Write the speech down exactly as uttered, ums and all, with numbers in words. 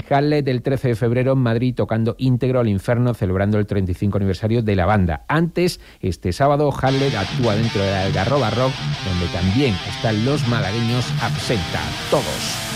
Hamlet el trece de febrero en Madrid tocando íntegro al Inferno, celebrando el treinta y cinco aniversario de la banda. Antes, este sábado, Hamlet actúa dentro de la Algarroba Rock, donde también están los malagueños Absenta. Todos.